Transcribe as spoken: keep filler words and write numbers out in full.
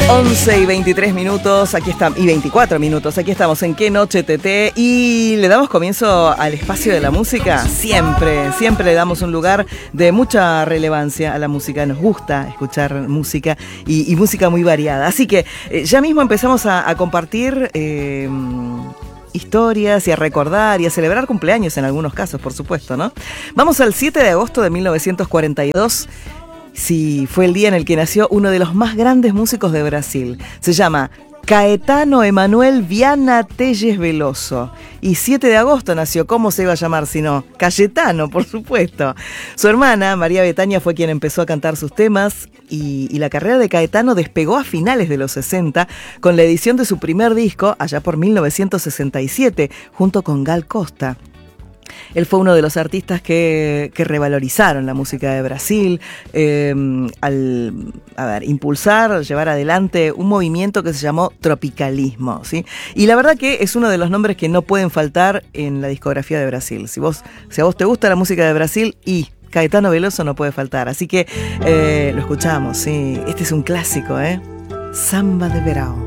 once y veintitrés minutos, aquí estamos, y veinticuatro minutos, aquí estamos en Qué Noche T T y le damos comienzo al espacio de la música. Siempre, siempre le damos un lugar de mucha relevancia a la música. Nos gusta escuchar música y, y música muy variada. Así que eh, ya mismo empezamos a, a compartir eh, historias y a recordar y a celebrar cumpleaños en algunos casos, por supuesto, ¿no? Vamos al siete de agosto de mil novecientos cuarenta y dos. Sí, fue el día en el que nació uno de los más grandes músicos de Brasil. Se llama Caetano Emanuel Viana Telles Veloso. Y siete de agosto nació, ¿cómo se iba a llamar si no? Cayetano, por supuesto. Su hermana, María Bethania, fue quien empezó a cantar sus temas y, y la carrera de Caetano despegó a finales de los sesenta con la edición de su primer disco, allá por mil novecientos sesenta y siete, junto con Gal Costa. Él fue uno de los artistas que, que revalorizaron la música de Brasil, eh, al a ver, impulsar, llevar adelante un movimiento que se llamó tropicalismo, ¿sí? Y la verdad que es uno de los nombres que no pueden faltar en la discografía de Brasil. Si, vos, si a vos te gusta la música de Brasil, y Caetano Veloso no puede faltar. Así que eh, lo escuchamos, ¿sí? Este es un clásico, ¿eh? Samba de Verão.